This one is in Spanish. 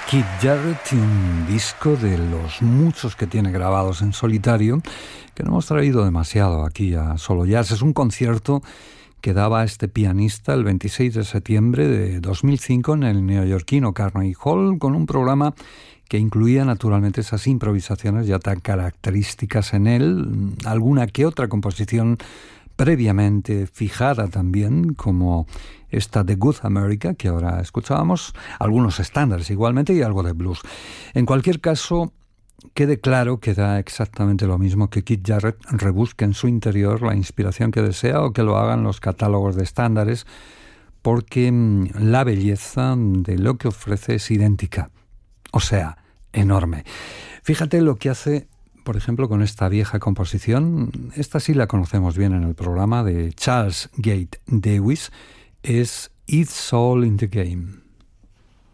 Keith Jarrett, un disco de los muchos que tiene grabados en solitario, que no hemos traído demasiado aquí a Solo Jazz. Es un concierto que daba este pianista el 26 de septiembre de 2005 en el neoyorquino Carnegie Hall, con un programa que incluía naturalmente esas improvisaciones ya tan características en él, alguna que otra composición previamente fijada también, como esta de Good America, que ahora escuchábamos, algunos estándares igualmente y algo de blues. En cualquier caso, quede claro que da exactamente lo mismo que Keith Jarrett rebusque en su interior la inspiración que desea o que lo hagan los catálogos de estándares, porque la belleza de lo que ofrece es idéntica, o sea, enorme. Fíjate lo que hace, por ejemplo, con esta vieja composición. Esta sí la conocemos bien en el programa, de Charles Gate Davis, es It's All in the Game.